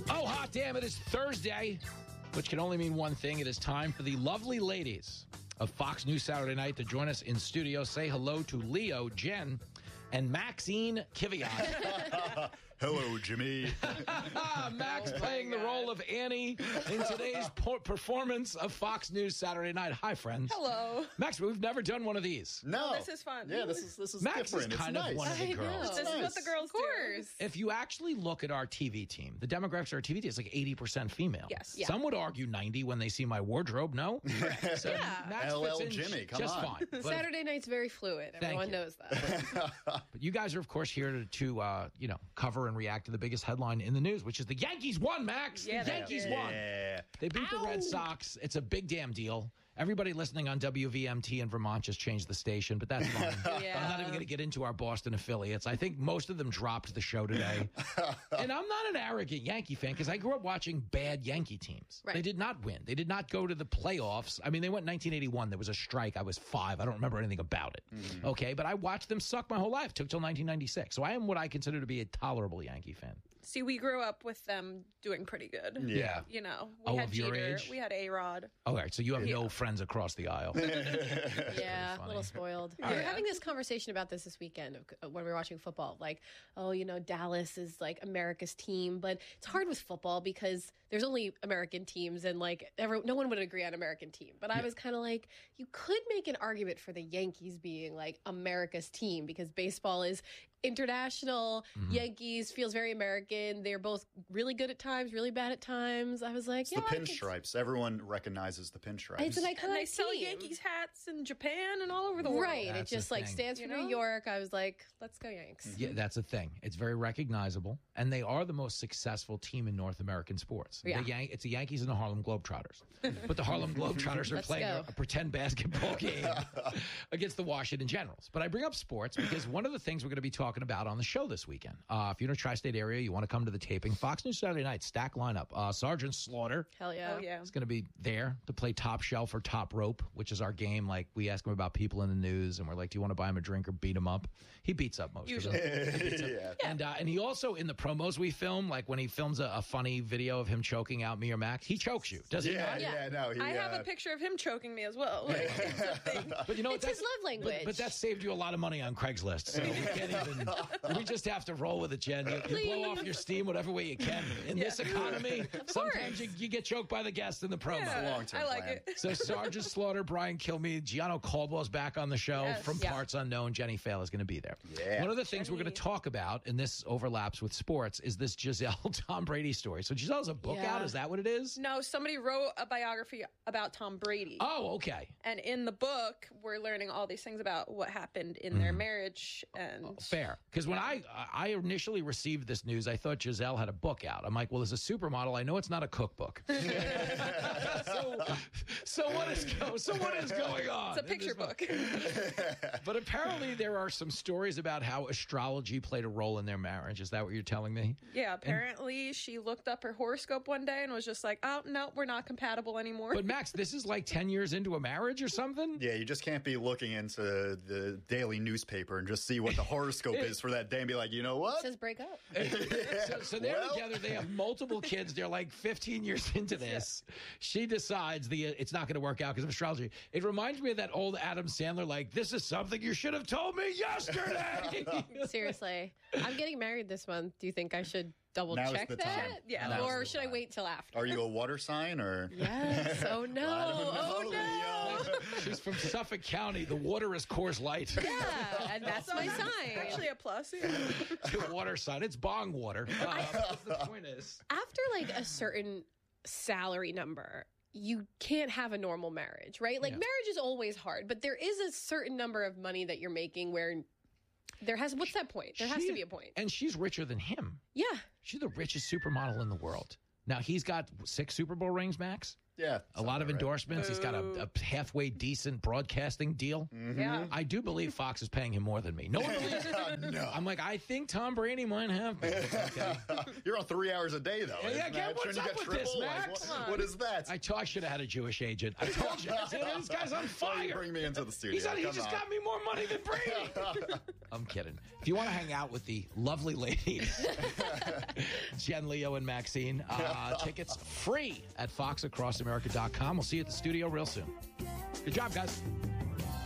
Oh, hot damn, it is Thursday, which can only mean one thing. It is time for the lovely ladies of Fox News Saturday Night to join us in studio. Say hello to Leo, Jen, and Maxine Kiviat. Hello, Jimmy. Max playing the role of Annie in today's performance of Fox News Saturday Night. Hi, friends. Hello. Max, we've never done one of these. No. This is fun. Yeah, this is Max different. is kind it's of nice. one of the girls. This is what the girls do. If you actually look at our TV team, the demographics of our TV team is like 80% female. Yes. Yeah. Some would argue 90 when they see my wardrobe. No? So Max LL fits in Jimmy, come just on. fine. But, Saturday night's very fluid. Everyone you. knows that. but you guys are, of course, here to cover and react to the biggest headline in the news, which is the Yankees won, Max. Yeah, the Yankees won. Yeah. They beat the Red Sox. It's a big damn deal. Everybody listening on WVMT in Vermont just changed the station, but that's fine. Yeah. I'm not even going to get into our Boston affiliates. I think most of them dropped the show today. And I'm not an arrogant Yankee fan because I grew up watching bad Yankee teams. Right. They did not win. They did not go to the playoffs. I mean, they went in 1981. There was a strike. I was 5. I don't remember anything about it. Okay, but I watched them suck my whole life. Took till 1996. So I am what I consider to be a tolerable Yankee fan. See, we grew up with them doing pretty good. Yeah. You know, we Oh, had of your Jeter, age? we had A-Rod. All right, so you have no friends across the aisle. Yeah, a funny. little spoiled. We were having this conversation about this weekend when we were watching football. Like, Dallas is like America's team, but it's hard with football because there's only American teams and like no one would agree on American team. But I was kind of like, you could make an argument for the Yankees being like America's team because baseball is international. Yankees feels very American. They're both really good at times, really bad at times. I was like, It's the pinstripes. Everyone recognizes the pinstripes. It's an iconic And they sell team. Yankees hats in Japan and all over the world. Right. That's It just the like thing. stands for You New know? York. I was like, let's go Yanks. Yeah, that's a thing. It's very recognizable, and they are the most successful team in North American sports. Yeah. It's the Yankees and the Harlem Globetrotters. But the Harlem Globetrotters are Let's playing go. a pretend basketball game against the Washington Generals. But I bring up sports because one of the things we're going to be talking about on the show this weekend, if you're in a tri-state area, you want to come to the taping, Fox News Saturday Night, stack lineup. Sergeant Slaughter Hell yeah. Oh, yeah. is going to be there to play top shelf or top rope, which is our game. Like, we ask him about people in the news, and we're like, do you want to buy him a drink or beat him up? He beats up most Usually. of them. Yeah. And he also, in the promos we film, like when he films a funny video of him choking out me or Max, he chokes you, does he not? No. I have a picture of him choking me as well. Like, it's a thing. But you know It's what? his love language. But that saved you a lot of money on Craigslist. So we can't even. We just have to roll with it, Jen. You blow off your steam whatever way you can. In this economy, sometimes you get choked by the guest in the promo. Yeah, long-term I like plan. it. So Sergeant Slaughter, Brian Kilmeade, Gianno Caldwell's back on the show. Yes. From Yeah. parts unknown, Jenny Fail is going to be there. Yeah. One of the things we're going to talk about, and this overlaps with sports, is this Giselle Tom Brady story. So Giselle's a book Yeah. out. Is that what it is? No, somebody wrote a biography about Tom Brady. Oh, okay. And in the book, we're learning all these things about what happened in their marriage. And Fair. Because when I initially received this news, I thought Giselle had a book out. I'm like, well, as a supermodel, I know it's not a cookbook. so what is going on? it's a picture book. But apparently there are some stories about how astrology played a role in their marriage. Is that what you're telling me? Yeah, apparently she looked up her horoscope one day and was just like, oh, no, we're not compatible anymore. But Max, this is like 10 years into a marriage or something? Yeah, you just can't be looking into the daily newspaper and just see what the horoscope is for that day and be like, you know what? It says break up. So they're Well. together. They have multiple kids. They're like 15 years into this. She decides it's not going to work out because of astrology. It reminds me of that old Adam Sandler, like, this is something you should have told me yesterday. Seriously. I'm getting married this month. Do you think I should double Now's check the that? time. Yeah. Now's Or the should I time. wait till after? Are you a water sign or? Yes. Oh no. I don't know, Oh no. Leo. She's from Suffolk County. The water is Coors Light. Yeah, and that's my sign. Actually, a plus. Yeah. The water sign. It's bong water. The point is. After like a certain salary number, you can't have a normal marriage, right? Like Yeah. marriage is always hard, but there is a certain number of money that you're making where what's that point? There has to be a point. And she's richer than him. Yeah. She's the richest supermodel in the world. Now, he's got 6 Super Bowl rings, Max. Yeah. A lot of endorsements. He's got a halfway decent broadcasting deal. Yeah. I do believe Fox is paying him more than me. No one believes it. No. I'm like, I think Tom Brady might have me. Okay. You're on 3 hours a day, though. Yeah, Isn't what's that- up you got with this, triple? Like, Max? what is that? I should have had a Jewish agent. I told you. I said, this guy's on Why you fire. bring me into the studio. He said he Come just on. got me more money than Brady. I'm kidding. If you want to hang out with the lovely ladies, Jen, Leo, and Maxine. Tickets free at foxacrossamerica.com. We'll see you at the studio real soon. Good job, guys.